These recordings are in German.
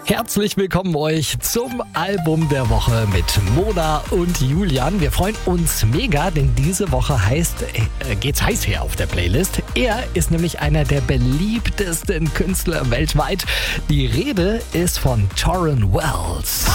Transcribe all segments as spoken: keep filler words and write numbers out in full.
Herzlich willkommen euch zum Album der Woche mit Mona und Julian. Wir freuen uns mega, denn diese Woche heißt, äh, geht's heiß her auf der Playlist. Er ist nämlich einer der beliebtesten Künstler weltweit. Die Rede ist von Tauren Wells.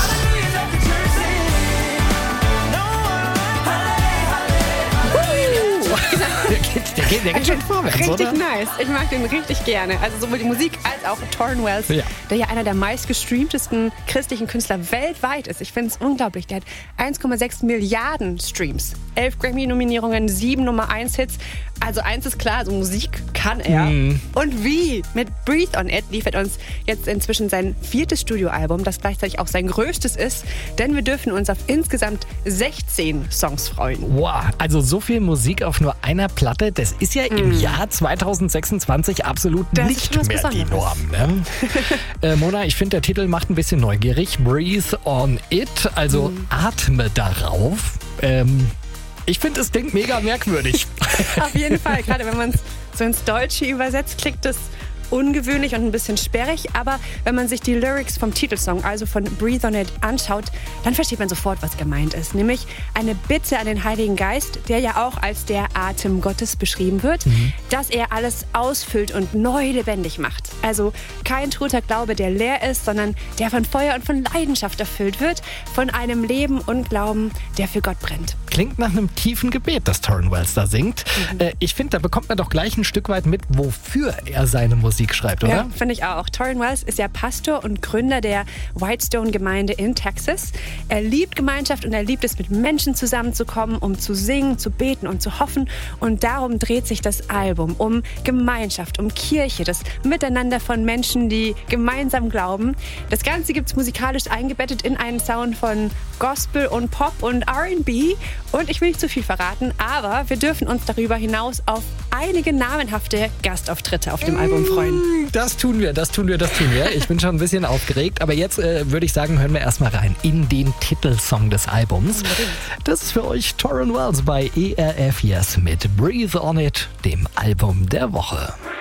Der geht, der geht, der geht schon vorwärts, richtig oder? Nice. Ich mag den richtig gerne. Also sowohl die Musik als auch Tauren Wells, Ja. der ja einer der meistgestreamtesten christlichen Künstler weltweit ist. Ich finde es unglaublich. Der hat eins Komma sechs Milliarden Streams, elf Grammy-Nominierungen, sieben Nummer eins Hits. Also eins ist klar, also Musik kann er. Mhm. Und wie? Mit Breathe on It liefert uns jetzt inzwischen sein viertes Studioalbum, das gleichzeitig auch sein größtes ist. Denn wir dürfen uns auf insgesamt sechzehn Songs freuen. Wow, also so viel Musik auf nur einer Platte, das ist ja im Jahr zwanzig sechsundzwanzig absolut Das ist nicht schon was mehr die Besonderes. Norm. Ne? äh, Mona, ich finde, der Titel macht ein bisschen neugierig. Breathe on it, also Mhm. atme darauf. Ähm, ich finde, das klingt mega merkwürdig. Auf jeden Fall, gerade wenn man es so ins Deutsche übersetzt, klingt das ungewöhnlich und ein bisschen sperrig. Aber wenn man sich die Lyrics vom Titelsong, also von Breathe on It, anschaut, dann versteht man sofort, was gemeint ist. Nämlich eine Bitte an den Heiligen Geist, der ja auch als der Atem Gottes beschrieben wird, Mhm. dass er alles ausfüllt und neu lebendig macht. Also kein toter Glaube, der leer ist, sondern der von Feuer und von Leidenschaft erfüllt wird, von einem Leben und Glauben, der für Gott brennt. Klingt nach einem tiefen Gebet, das Tauren Wells da singt. Mhm. Äh, ich finde, da bekommt man doch gleich ein Stück weit mit, wofür er seine Musik schreibt, oder? Ja, finde ich auch. Tauren Wells ist ja Pastor und Gründer der Whitestone-Gemeinde in Texas. Er liebt Gemeinschaft und er liebt es, mit Menschen zusammenzukommen, um zu singen, zu beten und zu hoffen. Und darum dreht sich das Album um Gemeinschaft, um Kirche, das Miteinander von Menschen, die gemeinsam glauben. Das Ganze gibt es musikalisch eingebettet in einen Sound von Gospel und Pop und R and B. Und ich will nicht zu viel verraten, aber wir dürfen uns darüber hinaus auf einige namenhafte Gastauftritte auf dem Album freuen. Das tun wir, das tun wir, das tun wir. Ich bin schon ein bisschen aufgeregt, aber jetzt äh, würde ich sagen, hören wir erstmal rein in den Titelsong des Albums. Das ist für euch Tauren Wells bei E R F Yes mit Breathe on It, dem Album der Woche.